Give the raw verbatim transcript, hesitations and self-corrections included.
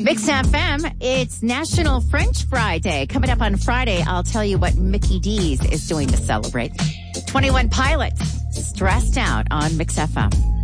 Mix F M, it's National French Fry Day. Coming up on Friday, I'll tell you what Mickey D's is doing to celebrate. twenty-one Pilots, Stressed Out on Mix F M.